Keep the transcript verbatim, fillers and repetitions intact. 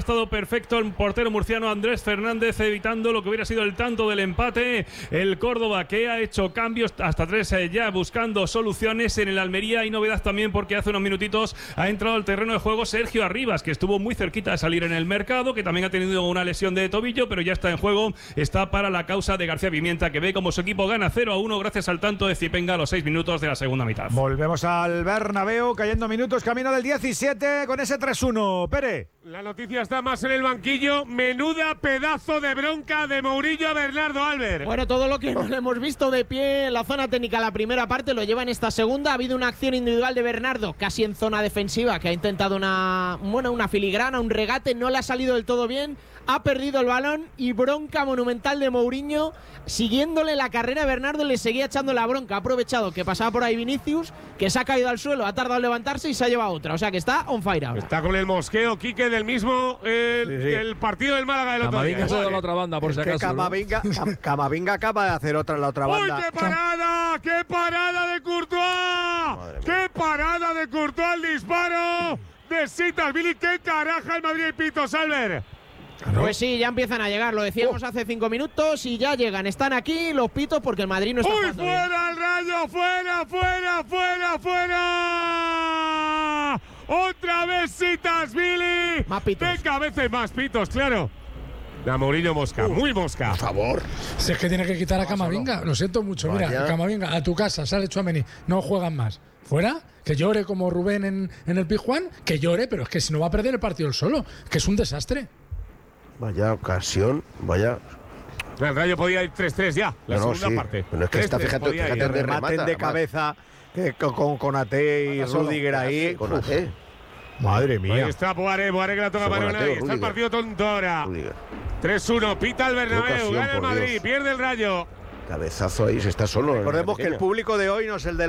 estado perfecto el portero murciano Andrés Fernández, evitando lo que hubiera sido el tanto del empate. El Córdoba, que ha hecho cambios hasta tres eh, ya, buscando soluciones. En el Almería hay novedad también, porque hace unos minutitos ha entrado al terreno de juego Sergio Arribas, que estuvo muy cerquita de salir en el mercado, que también ha tenido una lesión de tobillo, pero ya está en juego. Está para la causa de García Pimienta, que ve como su equipo gana cero a uno gracias al tanto de Zipenga a los seis minutos de la segunda mitad. Volvemos al Bernabéu, cayendo minutos, camino del diecisiete con ese tres uno. Pere. La noticia está más en el banquillo. Menuda pedazo de bronca de Mourinho a Bernardo Albert. Bueno, todo lo que no le hemos visto de pie en la zona técnica la primera parte lo lleva en esta segunda. Ha habido una acción individual de Bernardo, casi en zona defensiva, que ha intentado una, bueno, una filigrana, un regate, no le ha salido del todo bien. Ha perdido el balón y bronca monumental de Mourinho. Siguiéndole la carrera, Bernardo le seguía echando la bronca. Ha aprovechado que pasaba por ahí Vinicius, que se ha caído al suelo, ha tardado en levantarse y se ha llevado otra. O sea que está on fire ahora. Está con el mosqueo, Quique, del mismo el, sí, sí. el partido del Málaga del otro día. Camavinga se ha dado la otra banda, por si acaso. Camavinga, ¿no? Camavinga acaba de hacer otra en la otra banda. ¡Uy, qué parada! ¡Qué parada de Courtois! ¡Qué parada de Courtois! ¡El disparo de Sitalvili! ¡Qué caraja el Madrid y Pitos, Albert! ¿No? Pues sí, ya empiezan a llegar, lo decíamos oh. hace cinco minutos y ya llegan. Están aquí los pitos porque el Madrid no está jugando bien. ¡Uy, fuera el Rayo! ¡Fuera, fuera, fuera, fuera! ¡Otra vez Sitalvili! Más pitos. ¡De cabeza y más pitos, claro! La Mourinho mosca, uh, muy mosca. Por favor. Si es que tiene que quitar a Camavinga, lo siento mucho. Vaya. Mira, Camavinga, a tu casa, sale Tchouaméni, no juegan más. ¿Fuera? Que llore como Rubén en, en el Pizjuán, que llore, pero es que si no va a perder el partido él solo, que es un desastre. Vaya ocasión, vaya. El Rayo podía ir tres tres ya, la no, segunda sí. parte. Pero es que está, fíjate, fíjate el remate de cabeza que con Konaté y Rüdiger ahí. Konaté. Madre mía. Ahí está Boaré, Boaré que la toca para Ahí está el partido tonto ahora. tres uno, pita el Bernabéu, gana el Madrid, Dios. Pierde el Rayo. Cabezazo ahí, se está solo. Recordemos que el público de hoy no es el de